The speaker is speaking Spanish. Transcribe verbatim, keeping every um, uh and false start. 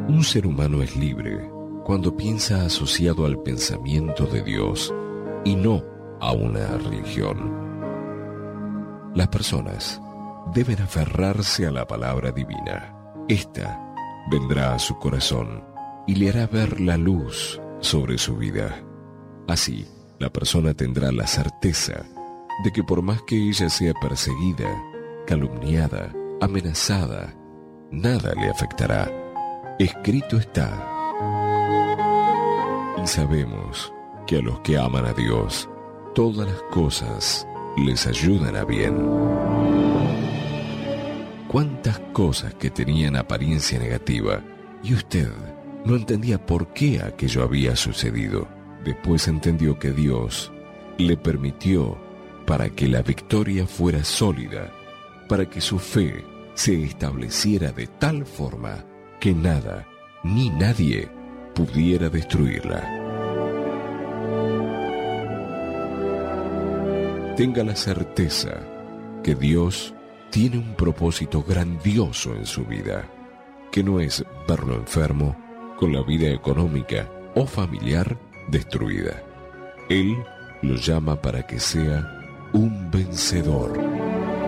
Un ser humano es libre cuando piensa asociado al pensamiento de Dios y no a una religión. Las personas deben aferrarse a la palabra divina. Esta vendrá a su corazón y le hará ver la luz sobre su vida. Así, la persona tendrá la certeza de que por más que ella sea perseguida, calumniada, amenazada, nada le afectará. Escrito está. Y sabemos que a los que aman a Dios, todas las cosas les ayudan a bien. Cuántas cosas que tenían apariencia negativa y usted no entendía por qué aquello había sucedido. Después entendió que Dios le permitió para que la victoria fuera sólida, para que su fe se estableciera de tal forma que nada ni nadie pudiera destruirla. Tenga la certeza que Dios tiene un propósito grandioso en su vida, que no es verlo enfermo, con la vida económica o familiar destruida. Él lo llama para que sea un vencedor.